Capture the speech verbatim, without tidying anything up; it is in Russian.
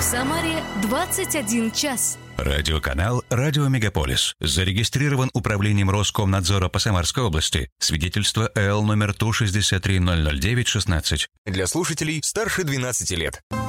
Самаре двадцать один час. Радиоканал «Радио Мегаполис». Зарегистрирован управлением Роскомнадзора по Самарской области. Свидетельство Л номер Ту шестьдесят три ноль ноль девять шестнадцать. Для слушателей старше двенадцати лет.